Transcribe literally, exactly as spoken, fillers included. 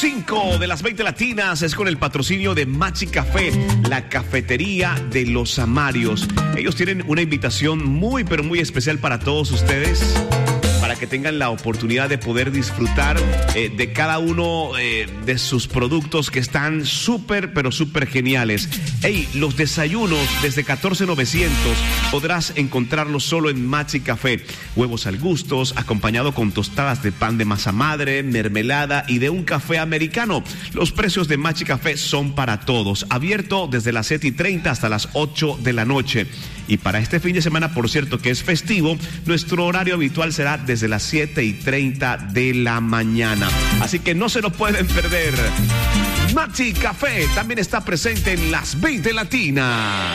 cinco de las veinte latinas es con el patrocinio de Machi Café, la cafetería de los Amarios. Ellos tienen una invitación muy, pero muy especial para todos ustedes, para que tengan la oportunidad de poder disfrutar eh, de cada uno eh, de sus productos que están súper, pero súper geniales. Hey, los desayunos desde catorce novecientos podrás encontrarlos solo en Machi Café. Huevos al gusto, acompañado con tostadas de pan de masa madre, mermelada y de un café americano. Los precios de Machi Café son para todos. Abierto desde las siete y treinta hasta las ocho de la noche. Y para este fin de semana, por cierto, que es festivo, nuestro horario habitual será desde las siete y treinta de la mañana. Así que no se lo pueden perder. Machi Café también está presente en las veinte latinas.